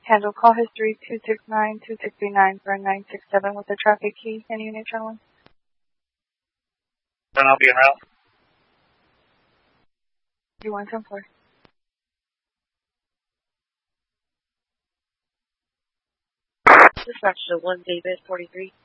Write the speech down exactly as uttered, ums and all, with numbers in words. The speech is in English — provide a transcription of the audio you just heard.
Handle call history two six nine two six nine for nine six seven with the traffic key and unit channel one. Then I'll be en route. You want some for? Dispatch to one David forty-three.